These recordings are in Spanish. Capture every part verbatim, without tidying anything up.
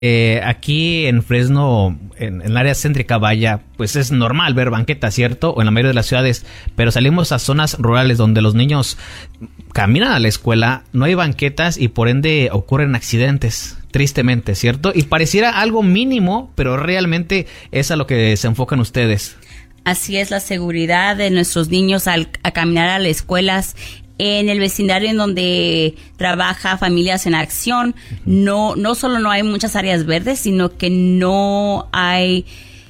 Eh, aquí en Fresno, en, en el área céntrica, vaya, pues es normal ver banquetas, ¿cierto? O en la mayoría de las ciudades, pero salimos a zonas rurales donde los niños caminan a la escuela, no hay banquetas y por ende ocurren accidentes, tristemente, ¿cierto? Y pareciera algo mínimo, pero realmente es a lo que se enfocan ustedes. Así es, la seguridad de nuestros niños al a caminar a las escuelas. En el vecindario en donde trabaja Familias en Acción, no, no solo no hay muchas áreas verdes, sino que no hay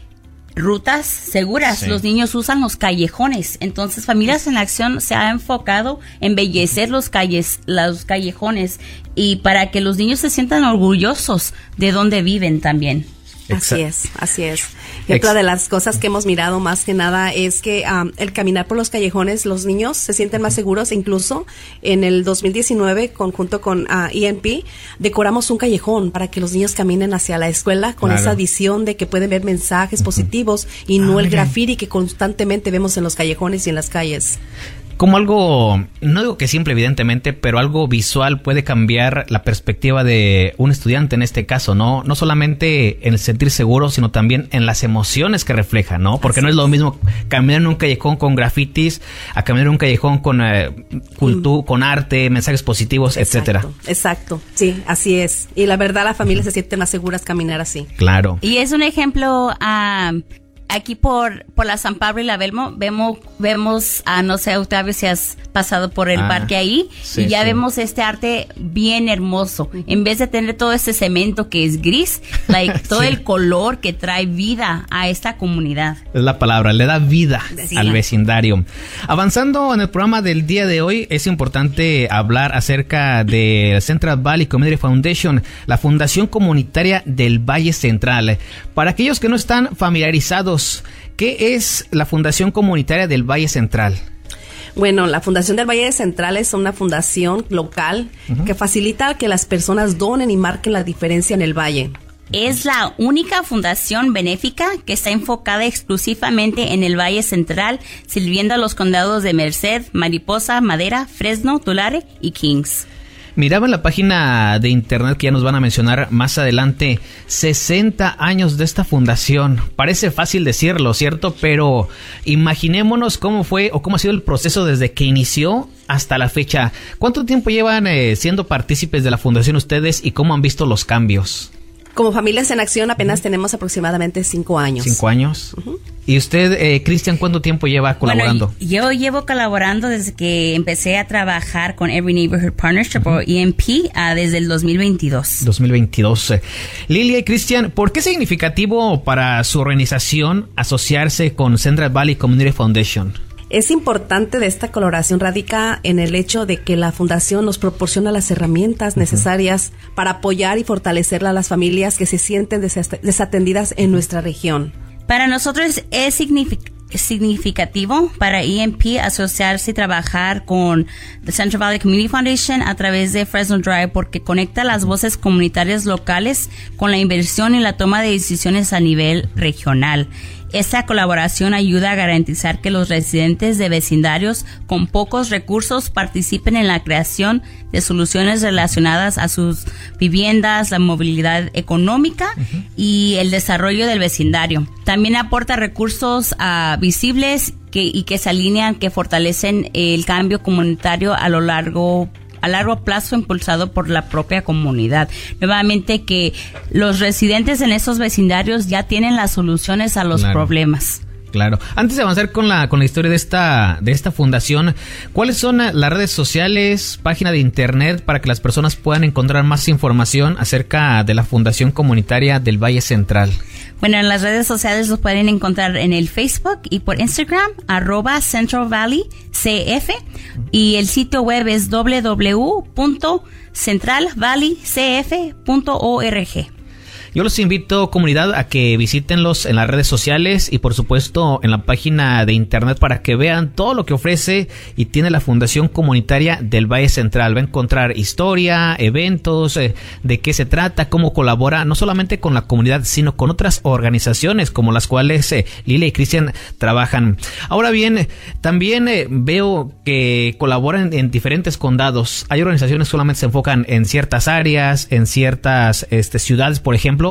rutas seguras. Sí. Los niños usan los callejones. Entonces, Familias en Acción se ha enfocado en embellecer los calles, los callejones, y para que los niños se sientan orgullosos de donde viven también. Así es, así es. Y otra de las cosas que hemos mirado más que nada es que um, el caminar por los callejones, los niños se sienten más seguros. Incluso en el dos mil diecinueve, conjunto con uh, E M P, decoramos un callejón para que los niños caminen hacia la escuela con claro. esa visión de que pueden ver mensajes uh-huh. positivos y no ah, el graffiti que constantemente vemos en los callejones y en las calles. Como algo, no digo que simple evidentemente, pero algo visual puede cambiar la perspectiva de un estudiante en este caso, ¿no? No solamente en el sentir seguro, sino también en las emociones que refleja, ¿no? Porque así no es lo mismo caminar en un callejón con grafitis a caminar en un callejón con eh, cultura, mm. con arte, mensajes positivos, exacto, etcétera. Exacto, sí, así es. Y la verdad, las familias se sienten más seguras caminar así. Claro. Y es un ejemplo a... Uh, Aquí por, por la San Pablo y la Belmo vemos, vemos a, no sé, Octavio, si has pasado por el ah, parque ahí, sí, y ya sí. vemos este arte bien hermoso. En vez de tener todo este cemento que es gris, like, todo sí. el color que trae vida a esta comunidad. Es la palabra, le da vida sí. al vecindario. Avanzando en el programa del día de hoy, es importante hablar acerca de Central Valley Community Foundation, la fundación comunitaria del Valle Central. Para aquellos que no están familiarizados, ¿qué es la Fundación Comunitaria del Valle Central? Bueno, la Fundación del Valle Central es una fundación local uh-huh. que facilita que las personas donen y marquen la diferencia en el valle. Es la única fundación benéfica que está enfocada exclusivamente en el Valle Central, sirviendo a los condados de Merced, Mariposa, Madera, Fresno, Tulare y Kings. Miraba en la página de internet que ya nos van a mencionar más adelante, sesenta años de esta fundación. Parece fácil decirlo, ¿cierto? Pero imaginémonos cómo fue o cómo ha sido el proceso desde que inició hasta la fecha. ¿Cuánto tiempo llevan eh, siendo partícipes de la fundación ustedes y cómo han visto los cambios? Como Familias en Acción apenas uh-huh. tenemos aproximadamente cinco años. ¿Cinco años? Uh-huh. ¿Y usted, eh, Cristian, cuánto tiempo lleva colaborando? Bueno, yo llevo colaborando desde que empecé a trabajar con Every Neighborhood Partnership uh-huh. o E M P uh, desde el dos mil veintidós. dos mil veintidós. Lilia y Cristian, ¿por qué es significativo para su organización asociarse con Central Valley Community Foundation? Es importante de esta colaboración radica en el hecho de que la fundación nos proporciona las herramientas uh-huh. necesarias para apoyar y fortalecer a las familias que se sienten des- desatendidas en nuestra región. Para nosotros es significativo. significativo para E M P asociarse y trabajar con the Central Valley Community Foundation a través de Fresno Drive, porque conecta las voces comunitarias locales con la inversión y la toma de decisiones a nivel regional. Esta colaboración ayuda a garantizar que los residentes de vecindarios con pocos recursos participen en la creación de soluciones relacionadas a sus viviendas, la movilidad económica uh-huh. y el desarrollo del vecindario. También aporta recursos uh, visibles que, y que se alinean, que fortalecen el cambio comunitario a lo largo a largo plazo impulsado por la propia comunidad. Nuevamente que los residentes en esos vecindarios ya tienen las soluciones a los claro. problemas. Claro. Antes de avanzar con la con la historia de esta de esta fundación, ¿cuáles son las redes sociales, página de internet para que las personas puedan encontrar más información acerca de la Fundación Comunitaria del Valle Central? Bueno, en las redes sociales los pueden encontrar en el Facebook y por Instagram, arroba Central Valley C F, y el sitio web es doble u doble u doble u punto central valley c f punto org. Yo los invito, comunidad, a que visítenlos en las redes sociales y por supuesto en la página de internet para que vean todo lo que ofrece y tiene la Fundación Comunitaria del Valle Central. Va a encontrar historia, eventos, eh, de qué se trata, cómo colabora, no solamente con la comunidad, sino con otras organizaciones como las cuales eh, Lilia y Cristian trabajan. Ahora bien, también eh, veo que colaboran en diferentes condados. Hay organizaciones que solamente se enfocan en ciertas áreas, en ciertas este, ciudades, por ejemplo,